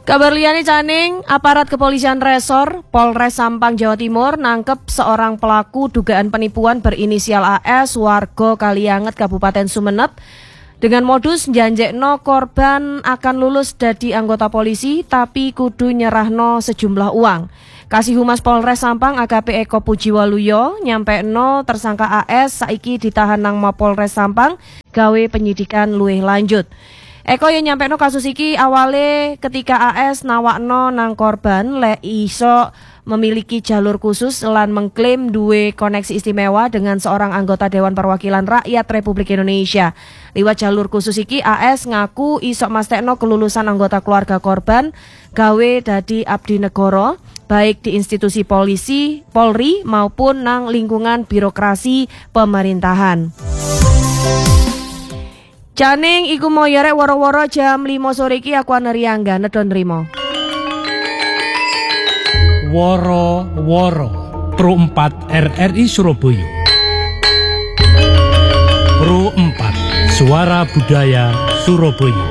Kabar liyane Caning, aparat kepolisian resor Polres Sampang Jawa Timur nangkep seorang pelaku dugaan penipuan berinisial AS warga Kalianget Kabupaten Sumeneb dengan modus njanjekno korban akan lulus dadi anggota polisi tapi kudu nyerahno sejumlah uang. Kasih Humas Polres Sampang AKP Eko Pujiwaluyo nyampekno tersangka AS saiki ditahan nang Mapolres Sampang gawe penyidikan luwih lanjut. Eko yang nyampekno kasus iki awale ketika AS nawakno nang korban lek iso memiliki jalur khusus lan mengklaim duwe koneksi istimewa dengan seorang anggota Dewan Perwakilan Rakyat Republik Indonesia. Liwat jalur khusus iki AS ngaku iso mastekno kelulusan anggota keluarga korban gawe dadi abdi negara baik di institusi polisi, Polri maupun nang lingkungan birokrasi pemerintahan. Caning iku mau yarek woro-woro jam 5 sore iki aku aneriangga nedon nrimo. Woro-woro Pro 4 RRI Surabaya. Pro 4 Suara Budaya Surabaya.